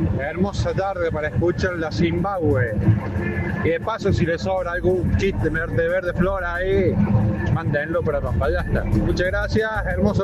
Hermosa tarde para escuchar la Zimbabue. Y de paso, si les sobra algún chiste de Verde Flor ahí, mándenlo para Pampayasta. Muchas gracias, hermoso.